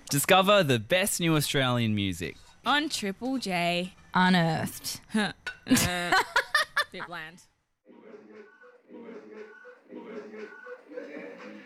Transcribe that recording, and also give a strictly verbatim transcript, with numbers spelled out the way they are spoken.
Discover the best new Australian music. On Triple J. Unearthed. Bit bland.